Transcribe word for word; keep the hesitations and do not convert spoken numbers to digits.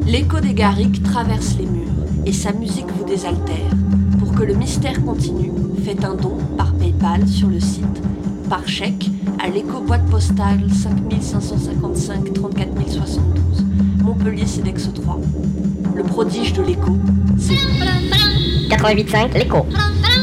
L'écho des Garrigues traverse les murs et sa musique vous désaltère. Pour que le mystère continue, faites un don par PayPal sur le site, par chèque à l'écho boîte postale cinq cinq cinq cinq trente-quatre mille soixante-douze, Montpellier Cedex trois. Le prodige de l'écho, c'est vous. quatre-vingt-huit virgule cinq l'écho.